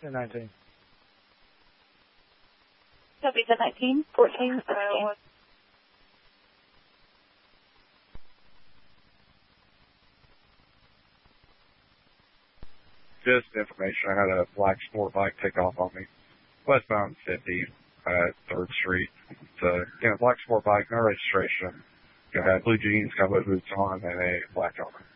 19. Copy the 19, 14, Just information. I had a black sport bike take off on me. Westbound 50 at 3rd Street. It's a black sport bike, no registration. Got blue jeans, got blue boots on, and a black helmet.